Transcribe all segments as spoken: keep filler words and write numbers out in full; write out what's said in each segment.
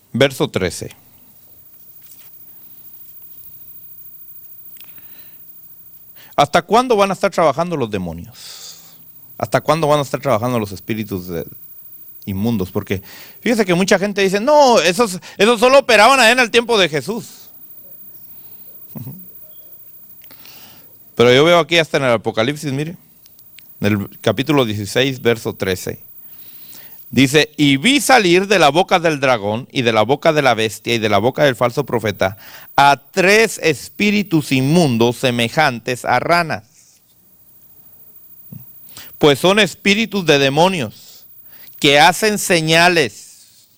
verso trece. ¿Hasta cuándo van a estar trabajando los demonios? ¿Hasta cuándo van a estar trabajando los espíritus de, inmundos? Porque fíjese que mucha gente dice, no, esos, esos solo operaban allá en el tiempo de Jesús. Pero yo veo aquí hasta en el Apocalipsis, mire, en el capítulo dieciséis, verso trece. Dice, y vi salir de la boca del dragón y de la boca de la bestia y de la boca del falso profeta a tres espíritus inmundos semejantes a ranas. Pues son espíritus de demonios que hacen señales.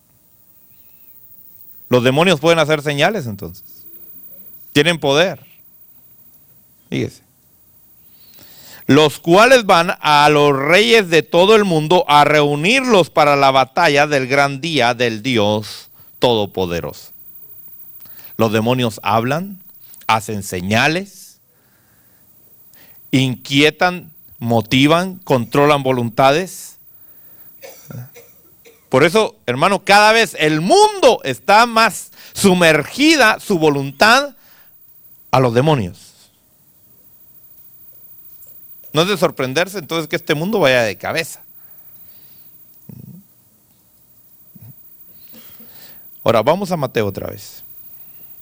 Los demonios pueden hacer señales entonces. Tienen poder. Fíjese. Los cuales van a los reyes de todo el mundo a reunirlos para la batalla del gran día del Dios Todopoderoso. Los demonios hablan, hacen señales, inquietan, motivan, controlan voluntades. Por eso, hermano, cada vez el mundo está más sumergida su voluntad a los demonios. No es de sorprenderse entonces que este mundo vaya de cabeza. Ahora vamos a Mateo otra vez.